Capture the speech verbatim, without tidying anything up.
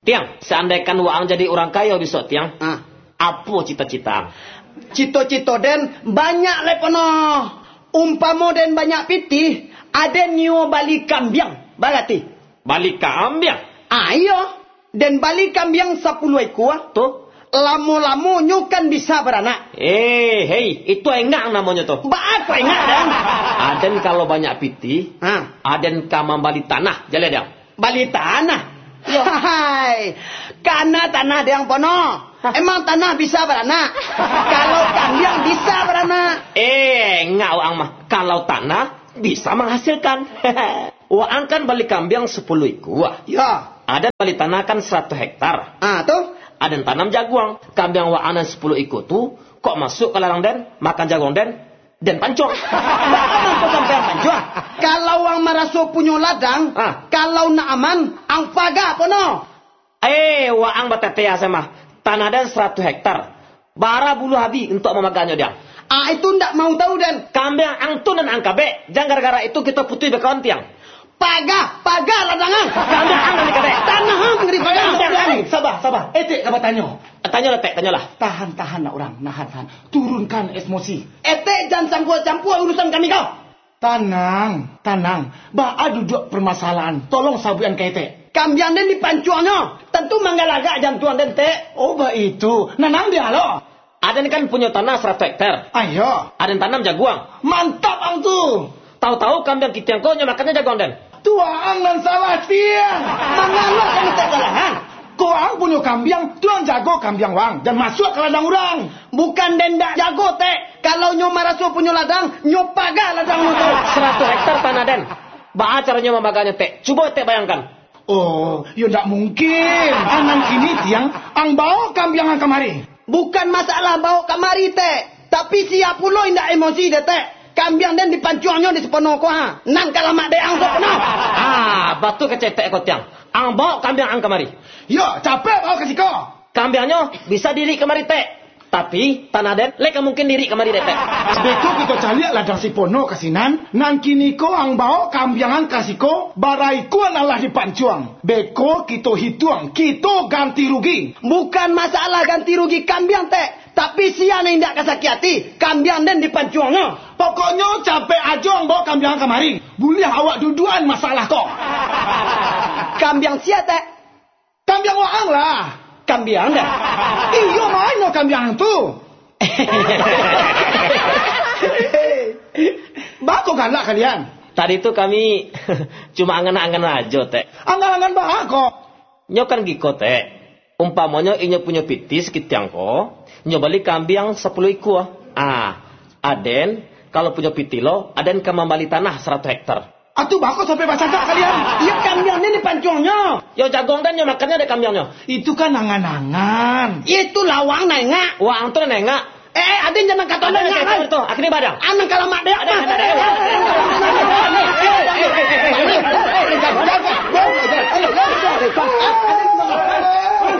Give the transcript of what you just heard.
Tiang, seandainya waang jadi orang kaya besok, Tiang. Ah. Apa cita-cita? Cito-cito den banyak lepono. Umpamo den banyak pitih, ada nyo balik kambiang. Balati. Balik kambiang. Ah iya. Den balik kambiang sepuluh ekor. Tuh. Lamo-lamo nyo kan bisa beranak. Eh, hei, itu enggak namanya tuh. Ba apa enggak dan? Aden kalau banyak pitih, Ah. aden kamam balik tanah, jalan dia. Balik tanah. Hai. Karena tanah ada yang pono. Emang tanah bisa beranak. Kalau kambiang bisa beranak. Eh, enggak waang mah. Kalau tanah bisa menghasilkan. Waang kan balik kambiang sepuluh ekor. Ya. Ada balik tanah kan seratus hektar. Ah tuh. Ada tanam jaguang. Kambiang waang sepuluh ekor tuh kok masuk ke larang den, makan jaguang den, den pancong. Apa sampai pancong? Kalau wang maraso punyo ladang, Ah. kalau nak aman, ang paga pono. Eh, waang batetea sama. Tanah den seratus hektar. Bara bulu habi untuk memaganya dia. Ah itu ndak mau tahu dan. Kambiang angtun dan angkabe. Jangan gara-gara itu kita putih bekawan tiang. Paga, paga ladangan. Kambiang ang ni kabe. Tanah hang ngeri paga. Sabar, sabar. Etik apa tanya? Tanya lah, Tek, tanya lah. Tahan, tahan nak orang. Nahan, tahan. Turunkan emosi. Ete jangan campur-campur urusan kami kau. Tenang, tenang. Ba duduk permasalahan. Tolong sabuan ke etik. Kambiang den dipancuangnya. Tentu manggalaga jam tuan den te. Oh, ba itu. Nanang dia lo. Aden kan punya tanah seratus hektar. Ayo. Aden tanam jaguang. Mantap ang tu. Tahu-tahu kambiang kita yang kau makannya jaguang den. Tuang dan salah tiang. Mangalo kan te salahan. Kau ang punya kambiang, tuang jago kambiang wang. Dan masuk ke ladang orang. Bukan den dak jago te. Kalau nyo maraso punya ladang, nyo paga ladang tu. seratus hektar tanah den. Ba caranya memaganya, Tek? Coba Tek bayangkan. Oh, ya tak mungkin. Anang kini tiang, ang bawa kambiang ang kamari. Bukan masalah bawa kamari te. Tapi siap pulo indak emosi de te. Kambiang den dipancuangnya di sepenuh ko ha. Nang kalamak de ang sepenuh. Ah, batu kecetek kau tiang. Ang bawa kambiang ang kemari. Ya, capek bawa kasih kau. Kambiangnya bisa diri kemari, Tek. Tapi tanah den lek mungkin diri kemari de, Tek. Beko kita cari ladang si pono kasinan. Nang kini ko ang bawa kambiangan kasih ko. Barai ko adalah dipancuang. Beko kita hitung. Kita ganti rugi. Bukan masalah ganti rugi kambiang te. Tapi siapa yang tidak kasaki hati, kambiang den dipancuangnya. Pokoknya capek aja ang bawa kambiangan kemari. Boleh awak duduan masalah kau. Kambiang siapa te? Kambiang waang lah. Kambiang dah. Iyo main no kambiang tu. Bako galak kalian. Tadi itu kami cuma angan-angan aja, Tek. Angan-angan bako. Nyo kan giko, Tek. Umpamanya inyo punya pitis kitiang ko, nyo balik kambiang sepuluh ekor. Ah, aden kalau punya pitilo, aden kamambali tanah seratus hektar. Atuh bako sampai baca tak kalian. Iya kambiang den dipancuangnya. Yo jagong dan nyo makannya ada kambiangnya. Itu kan angan-angan. Itu lawang nengak. Wah, antu nengak. Eh, aden jangan kata Ada nengak. nengak itu, akhirnya badang. Anang kalamak deh. Ada, ada, ada. Ada.